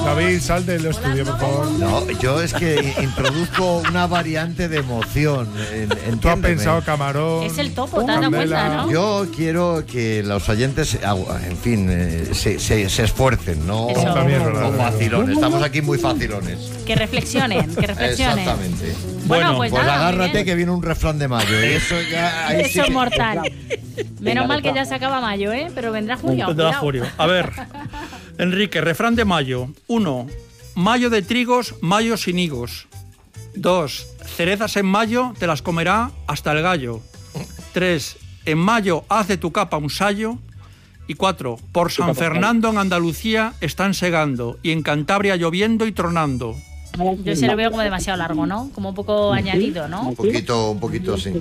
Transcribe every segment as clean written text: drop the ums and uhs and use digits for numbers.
David, sal del estudio, por favor. No, yo es que introduzco una variante de emoción. Tú has pensado camarón. Es el topo, te has dado cuenta, ¿no? Yo quiero que los oyentes, en fin, se esfuercen, no facilones. Estamos aquí muy facilones. Que reflexionen, que reflexionen. Exactamente. Bueno, pues nada, agárrate que viene un refrán de mayo. Y eso ya. Ahí eso es sí mortal. Menos mal que ya se acaba mayo, ¿eh? Pero vendrá junio. Vendrá junio. A ver, Enrique, refrán de mayo. 1. Mayo de trigos, mayo sin higos. 2. Cerezas en mayo, te las comerá hasta el gallo. 3. En mayo haz de tu capa un sayo. Y 4. Por San Fernando en Andalucía están segando y en Cantabria lloviendo y tronando. Yo se lo veo como demasiado largo, ¿no? Como un poco añadido, ¿no? Un poquito, sí.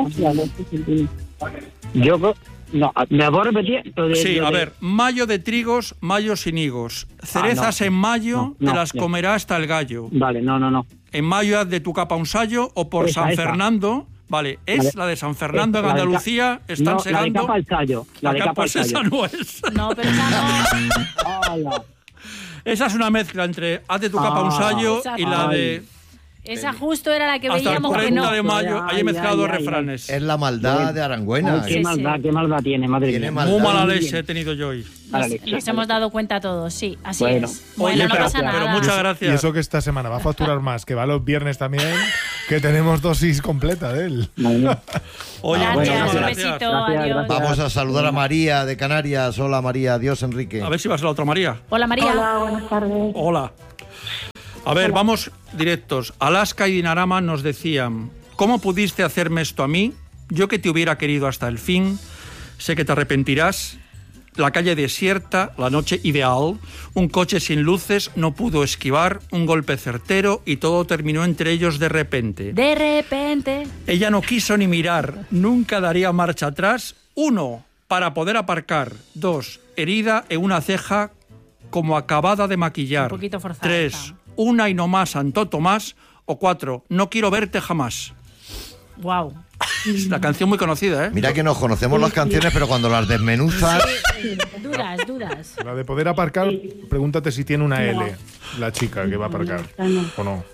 Yo no, ¿me voy a repetir? Sí, a ver, mayo de trigos, mayo sin higos. Cerezas en mayo, te las comerá hasta el gallo. Vale, no. En mayo haz de tu capa un sayo o por San Fernando. Vale, es la de San Fernando en Andalucía, están segando. La de capa al sayo. La de capa al sayo. Esa no es. No, pero esa no. Esa es una mezcla entre haz de tu capa un sayo y la de... Esa justo era la que hasta veíamos el 40 que no. de mayo, ahí he mezclado dos refranes. Es la maldad de Arangüena. Qué maldad tiene, madre mía. Muy mala leche he tenido yo hoy. Nos hemos dado cuenta todos, sí, así Bueno. es. Bueno, no pasa nada. Pero muchas gracias. Y eso que esta semana va a facturar más, que va los viernes también, que tenemos dosis completa de él. Oye, gracias, un besito, adiós. Vamos a saludar a María de Canarias. Hola María, adiós Enrique. A ver si va a ser la otra María. Hola María. Hola, buenas tardes. Hola. A ver, vamos directos. Alaska y Dinarama nos decían: ¿cómo pudiste hacerme esto a mí? Yo que te hubiera querido hasta el fin. Sé que te arrepentirás. La calle desierta, la noche ideal. Un coche sin luces no pudo esquivar. Un golpe certero y todo terminó entre ellos de repente. De repente. Ella no quiso ni mirar. Nunca daría marcha atrás. 1. Para poder aparcar. 2. Herida en una ceja como acabada de maquillar. Un poquito forzada. 3. Una y no más, Santo Tomás. O 4. No quiero verte jamás. Wow. Es una canción muy conocida, ¿eh? Mira que nos conocemos las canciones, pero cuando las desmenuzas... Dudas. La de poder aparcar, pregúntate si tiene una L, la chica que va a aparcar, o no.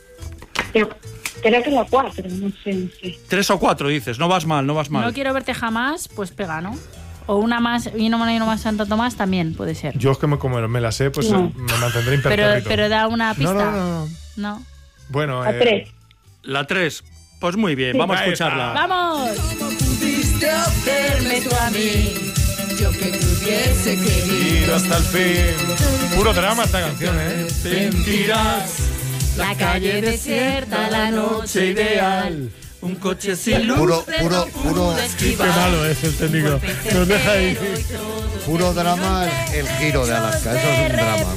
Creo que la 4, no sé. 3 o 4 dices, no vas mal. No quiero verte jamás, pues pega, ¿no? O una más, y no más Santo Tomás también puede ser. Yo es que como me la sé, pues me mantendré impertérrito. Pero da una pista. No. Bueno, La 3. La 3. Pues muy bien, vamos a escucharla. ¡Vamos! ¿Cómo pudiste hacerme tú a mí? Yo que te hubiese querido hasta el fin. Puro drama esta canción, ¿eh? Sentirás la calle desierta, la noche ideal. Un coche sin luz. Puro. Qué malo es el técnico. Nos deja ahí. Puro drama el giro de Alaska. Eso es un drama.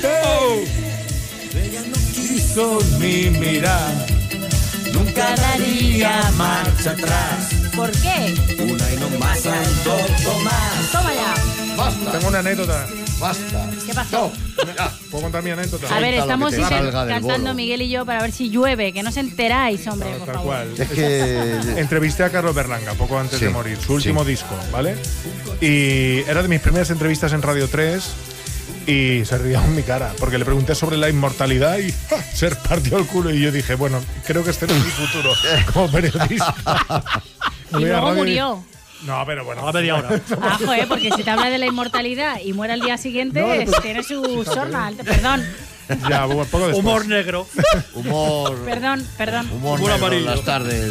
Ella no quiso ni mirar. Nunca daría marcha atrás. ¿Por qué? Una y no más, Santo Tomás. Toma ya. Basta. Tengo una anécdota. Basta. ¿Qué pasó? ¿Puedo contar mi anécdota? A ver, estamos que te salga del cantando bolo. Miguel y yo para ver si llueve, que no os enteráis, hombre, por Tal favor. cual. Es que... Entrevisté a Carlos Berlanga poco antes Sí, de morir, su último disco, ¿vale? Y era de mis primeras entrevistas en Radio 3 y se ría en mi cara, porque le pregunté sobre la inmortalidad y se partió el culo y yo dije, bueno, creo que este no es mi futuro como periodista. Y luego murió. No, pero bueno. A media hora. Joder, porque si te habla de la inmortalidad y muere al día siguiente, tiene su sorna. Perdón. Ya, un poco después. Humor negro. Humor. Perdón. Humor negro amarillo. en las tardes.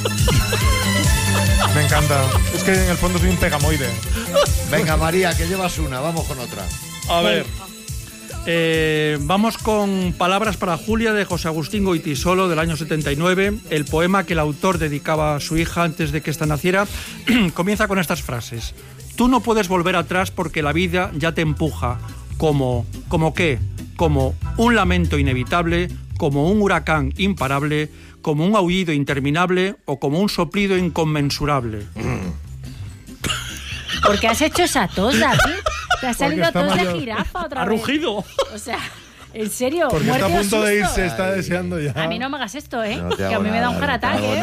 Me encanta. Es que en el fondo soy un pegamoide. Venga, María, que llevas una. Vamos con otra. A ver. Vamos con Palabras para Julia de José Agustín Goitisolo del año 79. El poema que el autor dedicaba a su hija antes de que ésta naciera comienza con estas frases. Tú no puedes volver atrás porque la vida ya te empuja. ¿Como qué? Como un lamento inevitable, como un huracán imparable, como un aullido interminable o como un soplido inconmensurable. ¿Por qué has hecho esa tos, David? Te ha salido tos de jirafa otra vez. ¿Ha rugido? O sea, ¿en serio? Porque Muerte está a punto o de susto. irse, está deseando ya. A mí no me hagas esto, ¿eh? No te que hago a mí me da un nada, heart attack, no te hago ¿eh?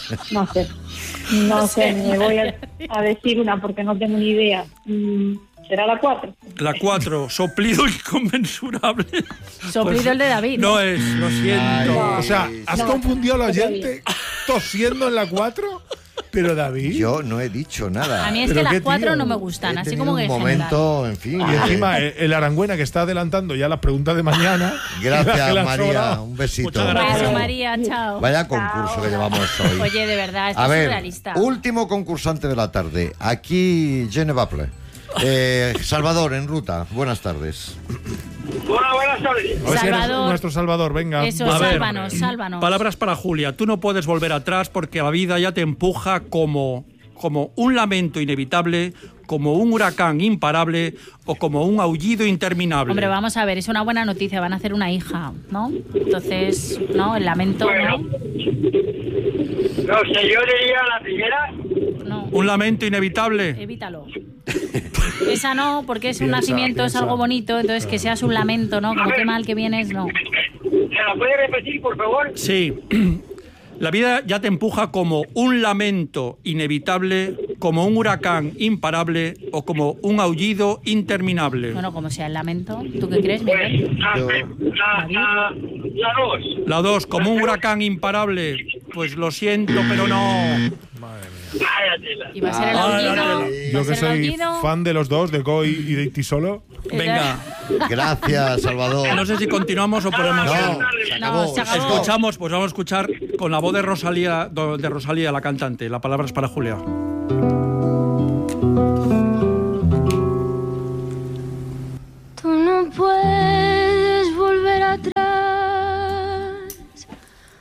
nada. No sé, me voy a decir una porque no tengo ni idea. será la 4. La 4, soplido inconmensurable. Soplido el de David. No es, lo siento. O sea, ¿has confundido al oyente tosiendo en la 4? Pero David... Yo no he dicho nada. A mí es que las 4 no me gustan, así como que un en momento, general. en fin. Y encima el Arangüena que está adelantando ya las preguntas de mañana. Gracias, las María. horas. Un besito. Muchas gracias. Beso, María, chao. Vaya concurso que llevamos hoy. Oye, de verdad, esto A es ver, surrealista. último concursante de la tarde. Aquí, Gene Baple. Salvador, en ruta. Buenas tardes. Hola, buenas tardes. A ver si eres Salvador. nuestro Salvador, venga. Eso, A ver, sálvanos. Palabras para Julia. Tú no puedes volver atrás porque la vida ya te empuja como un lamento inevitable, como un huracán imparable o como un aullido interminable. Hombre, vamos a ver, es una buena noticia, van a hacer una hija, ¿no? Entonces, ¿no? El lamento, Bueno. ¿no? No sé, yo diría la primera. No, Un lamento inevitable. evítalo. Esa no, porque es un Piensa, nacimiento, es piensa. algo bonito, entonces que seas un lamento, ¿no? Como qué mal que vienes, no. ¿Se la puede repetir, por favor? Sí. La vida ya te empuja como un lamento inevitable, como un huracán imparable o como un aullido interminable. Bueno, como sea el lamento. ¿Tú qué crees, Pues Miguel? la 2. La 2, como un huracán imparable. Pues lo siento, pero no. ¿Y va a ser el aullido? Yo ¿Va a que ser el soy aullido? fan de los dos, de Goy y de Iti Solo. Venga, Gracias, Salvador. no sé si continuamos o podemos... No, se No, acabó. se acabó. Escuchamos, pues vamos a escuchar con la voz de Rosalía, la cantante. La palabra es para Julia.